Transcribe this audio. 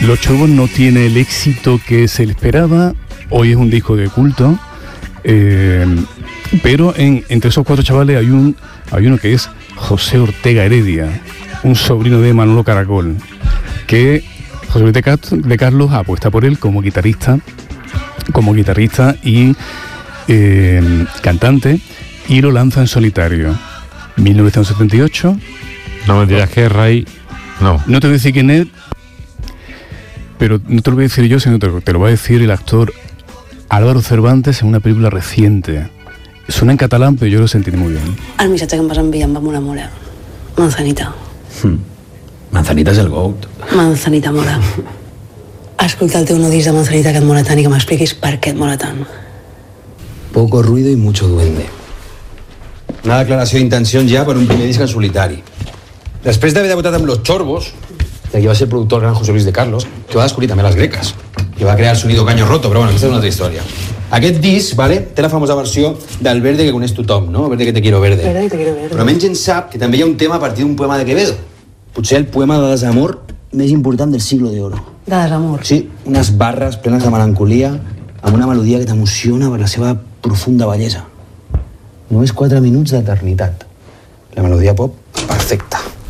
Los Chorbos no tiene el éxito que se le esperaba. Hoy es un disco de culto. Pero entre esos 4 chavales hay uno que es José Ortega Heredia, un sobrino de Manolo Caracol, que José Luis de Carlos apuesta por él como guitarrista y cantante, y lo lanza en solitario. 1978. No me dirás que es Ray. No te voy a decir quién es, pero no te lo voy a decir yo, sino te lo va a decir el actor Álvaro Cervantes en una película reciente. Suena en catalán, pero yo lo sentí muy bien. El missatge que em vas enviar em va molar molt. Manzanita. Manzanita és el GOAT. Manzanita mola. Escolta el teu nou disc de Manzanita que et mola tant i que m'expliquis per què et mola tant. Poco ruido y mucho duende. Una declaració d'intencions ja per un primer disc en solitari. Després d'haver debutat amb Los Chorbos, de qui va ser productor el gran José Luis de Carlos, que va descobrir també les greques, que va crear el sonido Caño Roto, però bueno, aquesta és una altra història. Aquest disc, vale, té la famosa versió del Verde que coneix tothom, no? Verde que te quiero verde. Verde que te quiero verde. Però menys gent sap que també hi ha un tema a partir d'un poema de Quevedo. Potser el poema de desamor més important del siglo de oro. De desamor. Sí, unes barres plenes de melancolia, amb una melodia que t'emociona per la seva profunda bellesa. Només 4 minuts d'eternitat. La melodia pop perfecta.